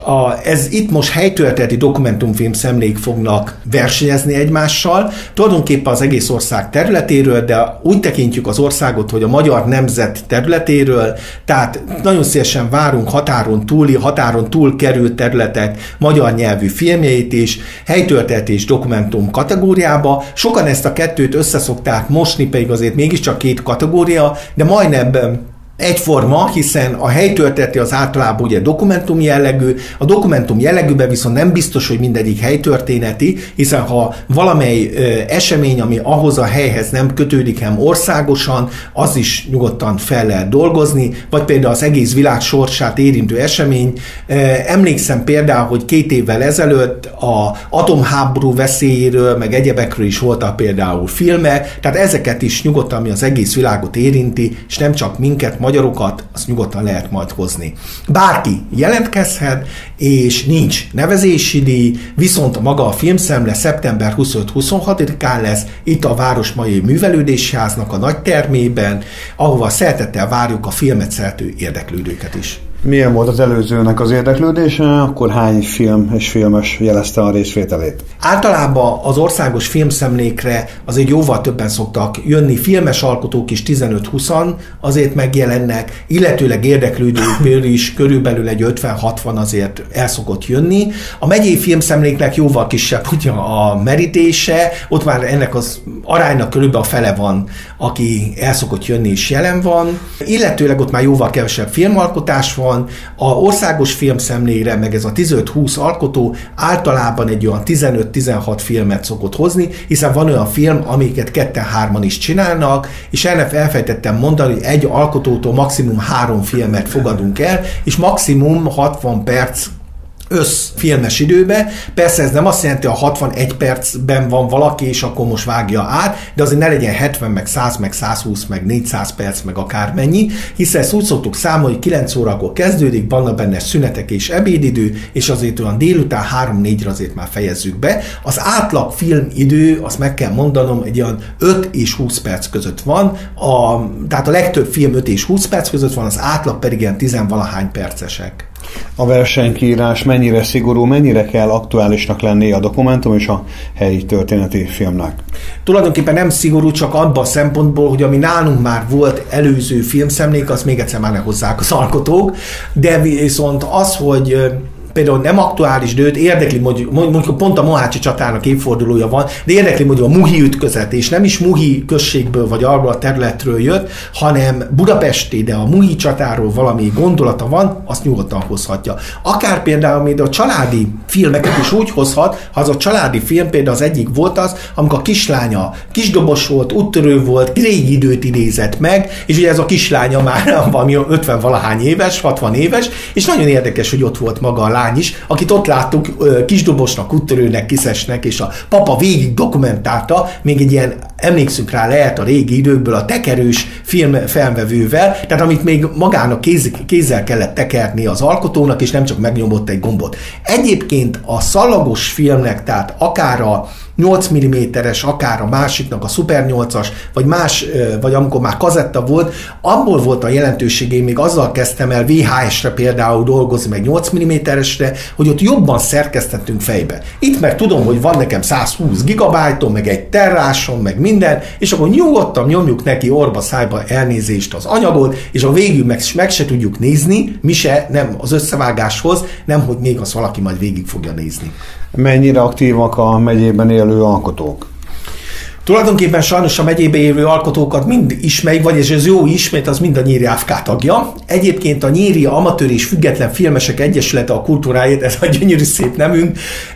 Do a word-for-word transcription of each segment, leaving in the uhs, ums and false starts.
A, ez itt most helytörténeti dokumentumfilm szemlék fognak versenyezni egymással, tulajdonképpen az egész ország területéről, de úgy tekintjük az országot, hogy a magyar nemzet területéről, tehát nagyon szívesen várunk határon túli, határon túl került területek magyar nyelvű filmjeit is, helytörténeti és dokumentum kategóriába. Sokan ezt a kettőt összeszokták mosni, pedig azért mégiscsak két kategória, de majdnem egyforma, hiszen a helytörténeti az általában ugye dokumentum jellegű, a dokumentum jellegűben viszont nem biztos, hogy mindegyik helytörténeti, hiszen ha valamely ö, esemény, ami ahhoz a helyhez nem kötődik, hanem országosan, az is nyugodtan fel lehet dolgozni, vagy például az egész világ sorsát érintő esemény. Ö, emlékszem például, hogy két évvel ezelőtt a atomháború veszélyéről, meg egyebekről is voltak például filmek, tehát ezeket is nyugodtan, ami az egész világot érinti, és nem csak minket, magyarokat, azt nyugodtan lehet majd hozni. Bárki jelentkezhet, és nincs nevezési díj, viszont maga a filmszemle szeptember huszonöt-huszonhatodikán lesz itt a Városmajai Művelődési Háznak a nagy termében, ahova szeretettel várjuk a filmet szerető érdeklődőket is. Milyen volt az előzőnek az érdeklődése, akkor hány film és filmes jelezte a részvételét? Általában az országos filmszemlékre azért jóval többen szoktak jönni, filmes alkotók is tizenöt-húszan azért megjelennek, illetőleg érdeklődőkből is körülbelül egy ötven-hatvan azért el szokott jönni. A megyei filmszemléknek jóval kisebb ugye a merítése, ott már ennek az aránynak körülbelül a fele van, aki el szokott jönni és jelen van, illetőleg ott már jóval kevesebb filmalkotás van. A országos filmszemlére meg ez a tizenöt-húsz alkotó általában egy olyan tizenöt-tizenhat filmet szokott hozni, hiszen van olyan film, amiket ketten-hárman is csinálnak, és ennek elfejtettem mondani, hogy egy alkotótól maximum három filmet fogadunk el, és maximum hatvan perc összfilmes időbe. Persze ez nem azt jelenti, hogy a hatvanegy percben van valaki, és akkor most vágja át, de azért ne legyen hetven, meg száz, meg százhúsz, meg négyszáz perc, meg akármennyi, hiszen ezt úgy szoktuk számolni, hogy kilenc órakor kezdődik, vannak benne szünetek és ebédidő, és azért olyan délután három-négyre azért már fejezzük be. Az átlag filmidő, azt meg kell mondanom, egy olyan öt és húsz perc között van, a, tehát a legtöbb film öt és húsz perc között van, az átlag pedig ilyen tizenvalahány percesek. A versenykiírás mennyire szigorú, mennyire kell aktuálisnak lennie a dokumentum és a helyi történeti filmnek? Tulajdonképpen nem szigorú, csak abban a szempontból, hogy ami nálunk már volt előző filmszemlék, azt még egyszer már ne hozzák az alkotók, de viszont az, hogy például nem aktuális, de őt érdekli, mondjuk, mondjuk pont a Mohácsi csatának évfordulója van, de érdekli mondjuk a Muhi ütközet, és nem is Muhi községből vagy arról a területről jött, hanem budapesti, de a Muhi csatáról valami gondolata van, azt nyugodtan hozhatja. Akár például még a családi filmeket is úgy hozhat, ha az a családi film például az egyik volt az, amikor a kislánya kisdobos volt, úttörő volt, régi időt idézett meg, és ugye ez a kislánya már valami ötven-valahány éves, hatvan éves, és nagyon érdekes, hogy ott volt maga a lány is, akit ott láttuk kisdobosnak, úttörőnek, kiszesnek, és a papa végig dokumentálta, még egy ilyen, emlékszünk rá, lehet a régi időkből a tekerős film felvevővel, tehát amit még magának kéz, kézzel kellett tekerni az alkotónak, és nem csak megnyomott egy gombot. Egyébként a szallagos filmnek, tehát akár a nyolc milliméteres, akár a másiknak a Super nyolcas, vagy más, vagy amikor már kazetta volt, abból volt a jelentősége, én még azzal kezdtem el vé há esre például dolgozni, meg nyolc milliméteresre, hogy ott jobban szerkesztettünk fejbe. Itt meg tudom, hogy van nekem százhúsz gigabájtom, meg egy terrásom, meg minden, és akkor nyugodtan nyomjuk neki orba szájba elnézést az anyagot, és a végül meg, meg se tudjuk nézni, mi se, nem az összevágáshoz, nem, hogy még az valaki majd végig fogja nézni. Mennyire aktívak a megyében élő alkotók? Tulajdonképpen sajnos a megyébe élő alkotókat mind ismerik, vagy ez jó ismét, az mind a Nyíri á ef ká tagja. Egyébként a Nyíri Amatőr és Független Filmesek Egyesülete a kultúráért, ez a gyönyörű szép nevünk.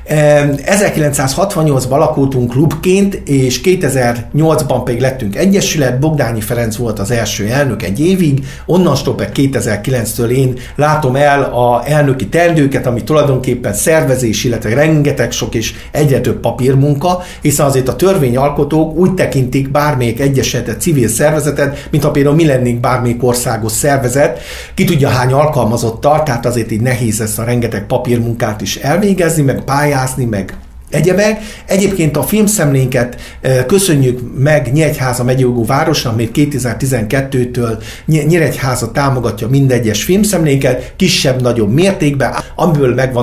ezerkilencszázhatvannyolcban alakultunk klubként, és kétezer-nyolcban pedig lettünk egyesület. Bogdányi Ferenc volt az első elnök egy évig, onnantól pedig kétezer-kilenctől én látom el a elnöki teendőket, ami tulajdonképpen szervezés, illetve rengeteg sok és egyre több papírmunka, hiszen azért a törvényalkotó úgy tekintik bármelyik egyesületet, civil szervezetet, mint ha például mi lennénk bármelyik országos szervezet, ki tudja hány alkalmazottal, tehát azért így nehéz ezt a rengeteg papírmunkát is elvégezni, meg pályázni, meg egyebek. Egyébként a filmszemlénket köszönjük meg Nyíregyháza megyőjogú városnak, még kétezer-tizenkettőtől Nyíregyháza támogatja mindegyes filmszemlénket, kisebb-nagyobb mértékben, amiből megvan